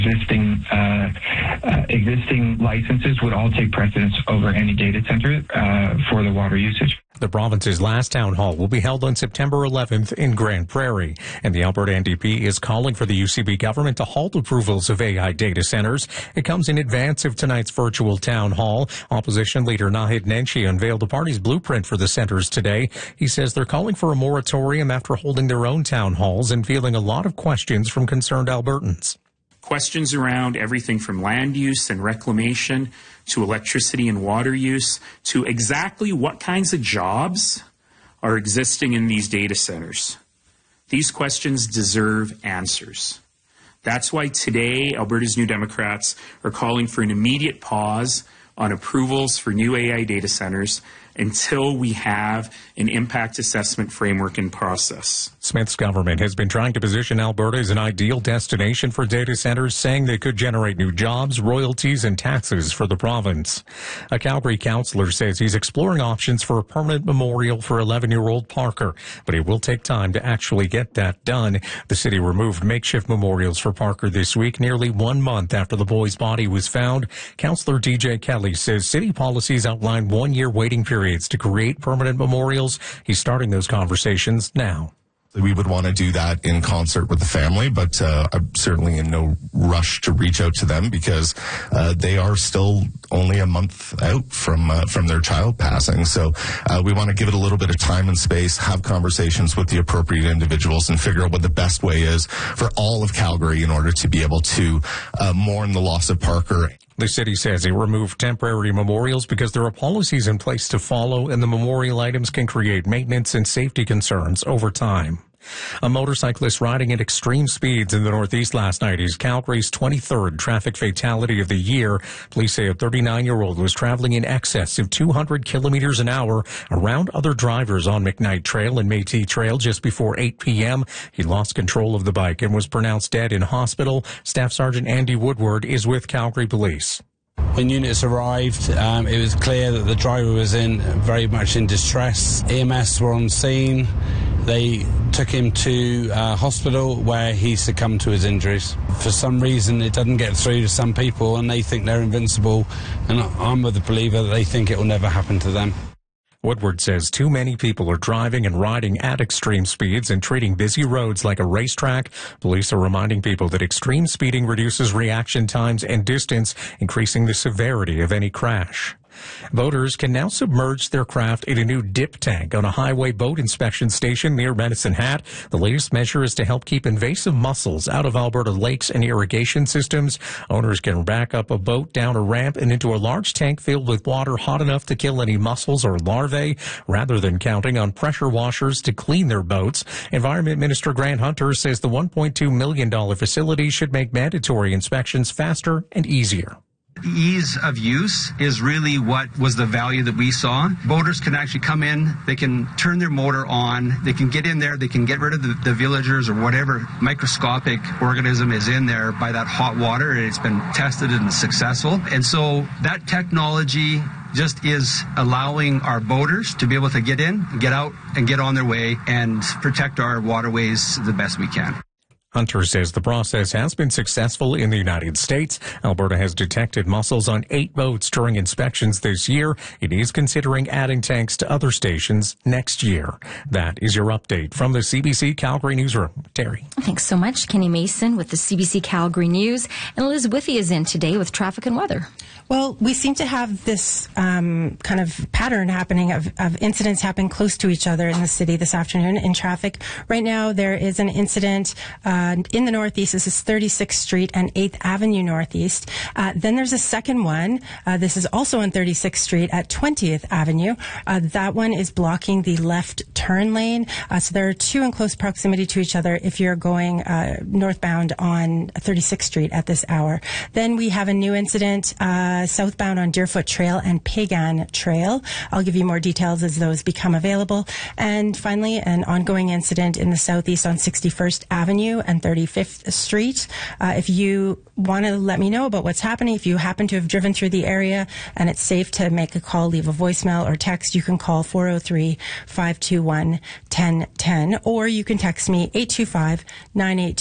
Existing licenses would all take precedence over any data center for the water usage. The province's last town hall will be held on September 11th in Grand Prairie, and the Alberta NDP is calling for the UCB government to halt approvals of AI data centers. It comes in advance of tonight's virtual town hall. Opposition leader Naheed Nenshi unveiled the party's blueprint for the centers today. He says they're calling for a moratorium after holding their own town halls and fielding a lot of questions from concerned Albertans. Questions around everything from land use and reclamation to electricity and water use to exactly what kinds of jobs are existing in these data centers. These questions deserve answers. That's why today Alberta's New Democrats are calling for an immediate pause on approvals for new AI data centers until we have an impact assessment framework in process. Smith's government has been trying to position Alberta as an ideal destination for data centers, saying they could generate new jobs, royalties, and taxes for the province. A Calgary councillor says he's exploring options for a permanent memorial for 11-year-old Parker, but it will take time to actually get that done. The city removed makeshift memorials for Parker this week, nearly 1 month after the boy's body was found. Councillor DJ Kelly says city policies outline 1-year waiting periods to create permanent memorials. He's starting those conversations now. We would want to do that in concert with the family, but I'm certainly in no rush to reach out to them because they are still only a month out from their child passing. So we want to give it a little bit of time and space, have conversations with the appropriate individuals, and figure out what the best way is for all of Calgary in order to be able to mourn the loss of Parker. The city says it removed temporary memorials because there are policies in place to follow, and the memorial items can create maintenance and safety concerns over time. A motorcyclist riding at extreme speeds in the Northeast last night is Calgary's 23rd traffic fatality of the year. Police say a 39-year-old was traveling in excess of 200 kilometers an hour around other drivers on McKnight Trail and Métis Trail just before 8 p.m. He lost control of the bike and was pronounced dead in hospital. Staff Sergeant Andy Woodward is with Calgary Police. When units arrived, it was clear that the driver was very much in distress. EMS were on scene. They took him to hospital where he succumbed to his injuries. For some reason, it doesn't get through to some people and they think they're invincible. And I'm of the believer that they think it will never happen to them. Woodward says too many people are driving and riding at extreme speeds and treating busy roads like a racetrack. Police are reminding people that extreme speeding reduces reaction times and distance, increasing the severity of any crash. Boaters can now submerge their craft in a new dip tank on a highway boat inspection station near Medicine Hat. The latest measure is to help keep invasive mussels out of Alberta lakes and irrigation systems. Owners can back up a boat down a ramp and into a large tank filled with water hot enough to kill any mussels or larvae, rather than counting on pressure washers to clean their boats. Environment Minister Grant Hunter says the $1.2 million facility should make mandatory inspections faster and easier. Ease of use is really what was the value that we saw. Boaters can actually come in, they can turn their motor on, they can get in there, they can get rid of the villagers or whatever microscopic organism is in there by that hot water. It's been tested and successful. And so that technology just is allowing our boaters to be able to get in, get out, and get on their way and protect our waterways the best we can. Hunter says the process has been successful in the United States. Alberta has detected mussels on 8 boats during inspections this year. It is considering adding tanks to other stations next year. That is your update from the CBC Calgary Newsroom. Terry. Thanks so much, Kenny Mason with the CBC Calgary News. And Liz Withy is in today with traffic and weather. Well, we seem to have this kind of pattern happening of incidents happening close to each other in the city this afternoon in traffic. Right now, there is an incident in the Northeast. This is 36th Street and 8th Avenue Northeast. Then there's a second one. This is also on 36th Street at 20th Avenue. That one is blocking the left turn lane. So there are 2 in close proximity to each other if you're going northbound on 36th Street at this hour. Then we have a new incident southbound on Deerfoot Trail and Pagan Trail. I'll give you more details as those become available. And finally, an ongoing incident in the southeast on 61st Avenue and 35th Street. If you want to let me know about what's happening, if you happen to have driven through the area and it's safe to make a call, leave a voicemail or text, you can call 403-521-1010 or you can text me 825-982